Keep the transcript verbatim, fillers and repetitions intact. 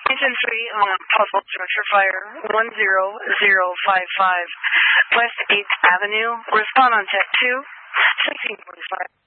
Engine three on possible structure fire one zero zero five five West eighth Avenue. Respond on Tech two, sixteen forty-five.